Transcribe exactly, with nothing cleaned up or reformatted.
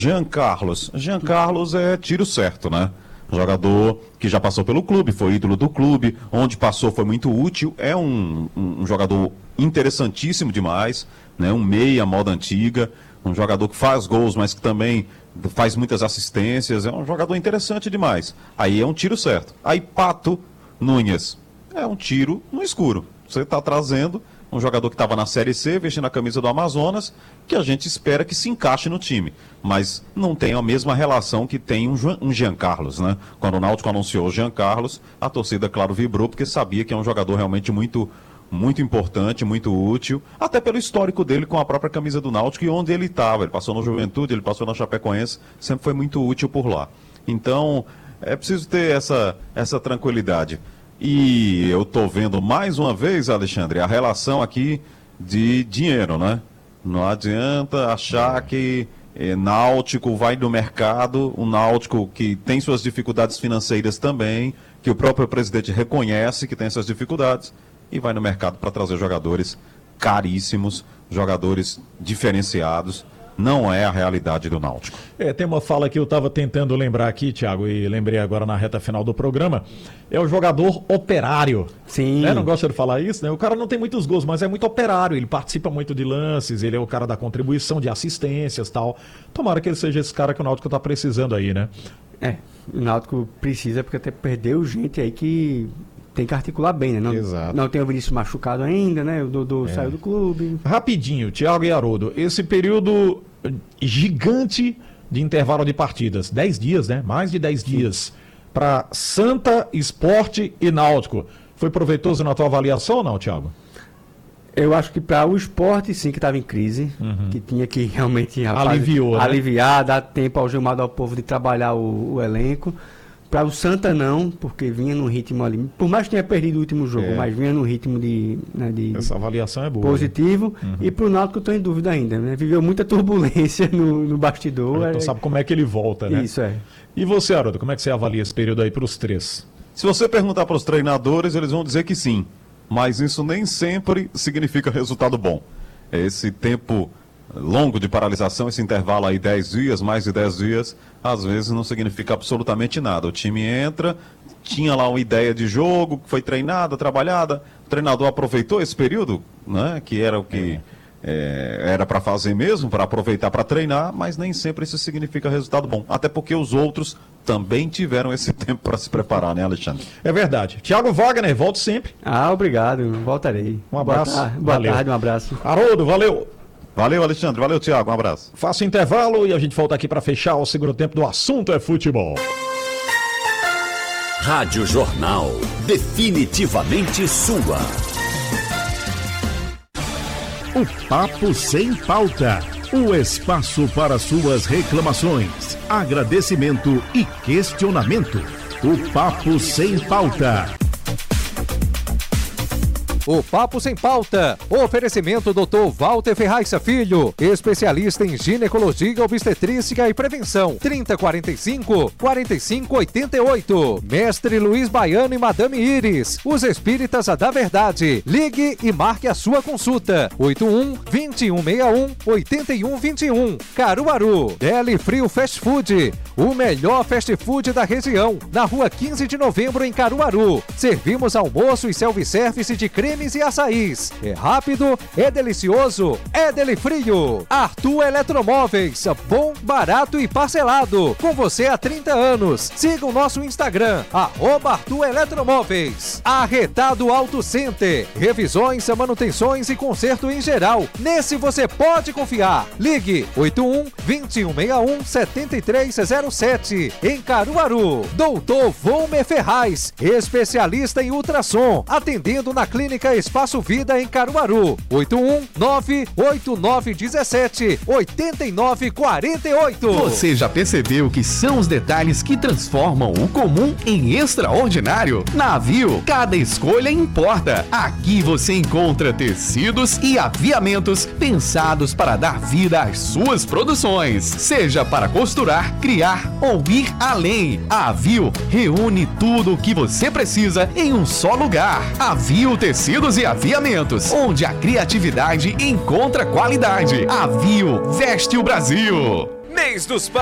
Jean Carlos. Jean Carlos é tiro certo, né? Jogador que já passou pelo clube, foi ídolo do clube, onde passou foi muito útil, é um, um, um jogador interessantíssimo demais, né? Um meia, moda antiga, um jogador que faz gols, mas que também faz muitas assistências, é um jogador interessante demais. Aí é um tiro certo. Aí Pato Nunes, é um tiro no escuro. Você está trazendo um jogador que estava na Série C, vestindo a camisa do Amazonas, que a gente espera que se encaixe no time. Mas não tem a mesma relação que tem um, um Jean Carlos, né? Quando o Náutico anunciou o Jean Carlos, a torcida, claro, vibrou, porque sabia que é um jogador realmente muito, muito importante, muito útil, até pelo histórico dele com a própria camisa do Náutico e onde ele estava. Ele passou no Juventude, ele passou na Chapecoense, sempre foi muito útil por lá. Então, é preciso ter essa, essa tranquilidade. E eu estou vendo mais uma vez, Alexandre, a relação aqui de dinheiro, né? Não adianta achar que eh, Náutico vai no mercado, um Náutico que tem suas dificuldades financeiras também, que o próprio presidente reconhece que tem essas dificuldades, e vai no mercado para trazer jogadores caríssimos, jogadores diferenciados. Não é a realidade do Náutico. É, tem uma fala que eu estava tentando lembrar aqui, Thiago, e lembrei agora na reta final do programa, é o jogador operário. Sim. É, não gosta de falar isso, né? O cara não tem muitos gols, mas é muito operário, ele participa muito de lances, ele é o cara da contribuição, de assistências e tal. Tomara que ele seja esse cara que o Náutico está precisando aí, né? É, o Náutico precisa, porque até perdeu gente aí que tem que articular bem, né? Não, Exato. Não tem o Vinícius machucado ainda, né? O Dodô é. saiu do clube. Rapidinho, Thiago e Haroldo, esse período gigante de intervalo de partidas, dez dias, né? Mais de dez dias, para Santa, Sport e Náutico. Foi proveitoso na tua avaliação ou não, Thiago? Eu acho que para o Sport, sim, que estava em crise, uhum. que tinha que realmente rapaz, Aliviou, né? aliviar, dar tempo ao Gilmar ao povo de trabalhar o, o elenco. Para o Santa não, porque vinha num ritmo ali, por mais que tenha perdido o último jogo, é. mas vinha num ritmo de, né, de essa avaliação é boa, positivo. Uhum. E para o Náutico eu estou em dúvida ainda, né? Viveu muita turbulência no, no bastidor. Então é... sabe como é que ele volta, né? Isso, é. E você, Haroldo, como é que você avalia esse período aí para os três? Se você perguntar para os treinadores, eles vão dizer que sim, mas isso nem sempre significa resultado bom. Esse tempo longo de paralisação, esse intervalo aí dez dias, mais de dez dias, às vezes não significa absolutamente nada. O time entra, tinha lá uma ideia de jogo, foi treinada, trabalhada, o treinador aproveitou esse período, né, que era o que é. É, era para fazer mesmo, para aproveitar para treinar, mas nem sempre isso significa resultado bom. Até porque os outros também tiveram esse tempo para se preparar, né, Alexandre? É verdade. Thiago Wagner, volto sempre. Ah, obrigado, voltarei. Um abraço. Boa, boa tarde, um abraço. Haroldo, valeu. Valeu, Alexandre. Valeu, Thiago. Um abraço. Faça o intervalo e a gente volta aqui para fechar o segundo tempo do Assunto é Futebol. Rádio Jornal. Definitivamente sua. O Papo Sem Pauta. O espaço para suas reclamações, agradecimento e questionamento. O Papo Sem Pauta. O Papo Sem Pauta. Oferecimento doutor Walter Ferraz Filho, especialista em ginecologia, obstetrícia e prevenção. trinta, quarenta e cinco, quarenta e cinco, oitenta e oito. Mestre Luiz Baiano e Madame Iris, os espíritas da verdade. Ligue e marque a sua consulta. oito um, vinte e um, sessenta e um, oitenta e um, vinte e um. Caruaru. Deli Frio Fast Food, o melhor fast food da região. Na rua quinze de novembro, em Caruaru. Servimos almoço e self-service de creme e açaís. É rápido, é delicioso, é Deli Frio. Arthur Eletromóveis, bom, barato e parcelado. Com você há trinta anos. Siga o nosso Instagram, arroba Arthur Eletromóveis. Arretado Auto Center, revisões, manutenções e conserto em geral. Nesse você pode confiar. Ligue oito um, vinte e um, sessenta e um, setenta e três zero sete. Em Caruaru. Doutor Volmer Ferraz, especialista em ultrassom, atendendo na clínica Espaço Vida em Caruaru. oito um, nove oito nove um sete, oito nove quatro oito. Você já percebeu que são os detalhes que transformam o comum em extraordinário? Na Avio, cada escolha importa. Aqui você encontra tecidos e aviamentos pensados para dar vida às suas produções. Seja para costurar, criar ou ir além. A Avio reúne tudo o que você precisa em um só lugar. Avio Tecidos e Aviamentos, onde a criatividade encontra qualidade. Avio veste o Brasil. Mês dos